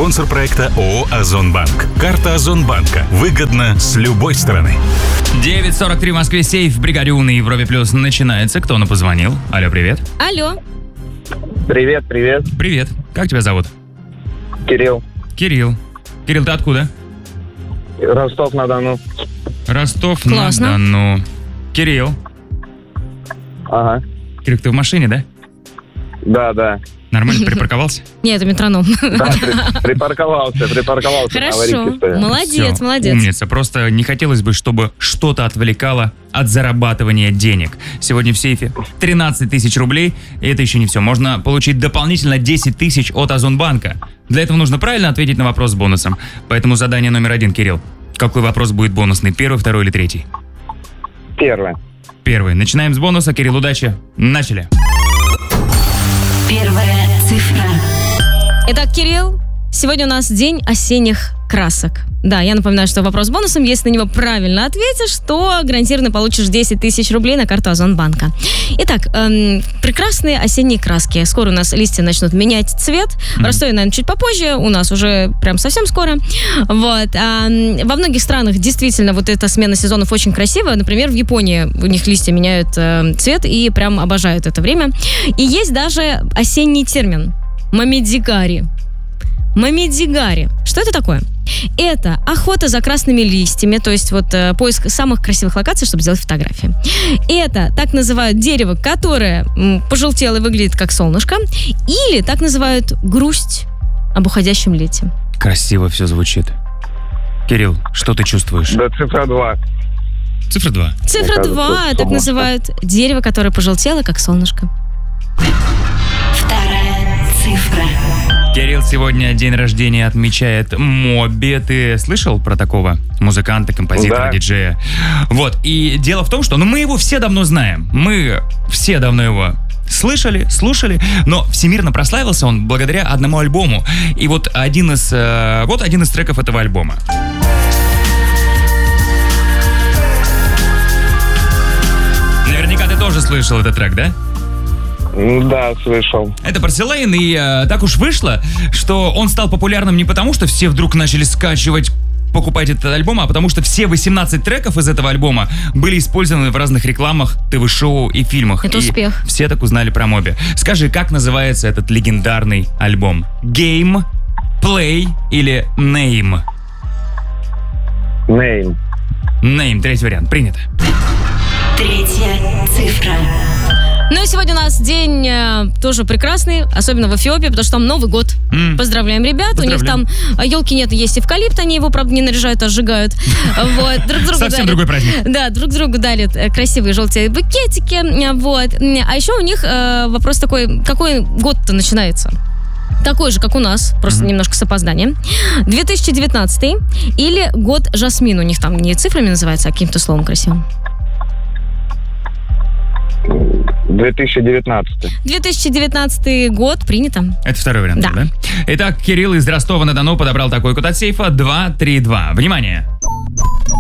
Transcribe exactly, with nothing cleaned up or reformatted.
Спонсор проекта ООО «Озонбанк». Карта Озонбанка. Выгодно с любой стороны. девять сорок три в Москве. Сейф в бригаде У на Европе Плюс начинается. Кто нам позвонил? Алло, привет. Алло. Привет, привет. Привет. Как тебя зовут? Кирилл. Кирилл. Кирилл, ты откуда? Ростов-на-Дону. Ростов-на-Дону. Кирилл. Ага. Кирилл, ты в машине, да? Да, да. Нормально припарковался? Нет, это метроном. Да, при- припарковался, припарковался. на Хорошо, аварийке стою. молодец, Всё, молодец. Умница. Просто не хотелось бы, чтобы что-то отвлекало от зарабатывания денег. Сегодня в сейфе тринадцать тысяч рублей, и это еще не все. Можно получить дополнительно десять тысяч от Озонбанка. Для этого нужно правильно ответить на вопрос с бонусом. Поэтому задание номер один, Кирилл. Какой вопрос будет бонусный? Первый, второй или третий? Первое. Первый. Начинаем с бонуса. Кирилл, удачи. Начали. Первая цифра. Итак, Кирилл, сегодня у нас день осенних красок. Да, я напоминаю, что вопрос с бонусом. Если на него правильно ответишь, то гарантированно получишь десять тысяч рублей на карту Озонбанка. Итак, эм, прекрасные осенние краски. Скоро у нас листья начнут менять цвет. В Ростове, наверное, чуть попозже. У нас уже прям совсем скоро. Вот. А, м, во многих странах действительно вот эта смена сезонов очень красивая. Например, в Японии у них листья меняют э, цвет и прям обожают это время. И есть даже осенний термин – мамидзигари. Мамидзигари. Что это такое? Это охота за красными листьями, то есть вот э, поиск самых красивых локаций, чтобы сделать фотографии. Это так называют дерево, которое м, пожелтело и выглядит как солнышко, или так называют грусть об уходящем лете. Красиво все звучит. Кирилл, что ты чувствуешь? Да, цифра два. Цифра два. Цифра кажется, два, так солнышко. называют дерево, которое пожелтело как солнышко. Вторая цифра. Кирилл сегодня день рождения отмечает Моби. Ты слышал про такого музыканта, композитора, Да. диджея? Вот, и дело в том, что ну, мы его все давно знаем. Мы все давно его слышали, слушали, но всемирно прославился он благодаря одному альбому. И вот один из, э, вот один из треков этого альбома. Наверняка ты тоже слышал этот трек, да? Да, слышал. Это Парселейн, и э, так уж вышло, что он стал популярным не потому, что все вдруг начали скачивать, покупать этот альбом, а потому что все восемнадцать треков из этого альбома были использованы в разных рекламах, ТВ-шоу и фильмах. Это и успех. Все так узнали про Моби. Скажи, как называется этот легендарный альбом? Game, Play или Name? Нейм. Name, третий вариант, принято. Третья цифра. Ну и сегодня у нас день э, тоже прекрасный, особенно в Эфиопии, потому что там Новый год. М. Поздравляем ребят. У них Поздравляем. там елки нет, есть эвкалипт, они его, правда, не наряжают, а сжигают. Вот. Друг другу Совсем дарят- другой праздник. Да, друг другу дарят э, красивые желтые букетики. э, Вот. А еще у них э, вопрос такой, какой год-то начинается? Такой же, как у нас, просто немножко с опозданием. две тысячи девятнадцатый или год Жасмин. У них там не цифрами называется, а каким-то словом красивым. две тысячи девятнадцатый. две тысячи девятнадцатый год, принято. Это второй вариант, Да. да? Итак, Кирилл из Ростова-на-Дону подобрал такой код от сейфа два три два. Внимание!